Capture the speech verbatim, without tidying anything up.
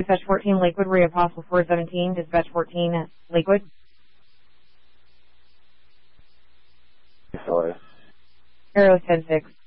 Dispatch fourteen, Lakewood, Rio Apostle four seventeen, Dispatch fourteen, Lakewood. Sorry. Arrow ten six.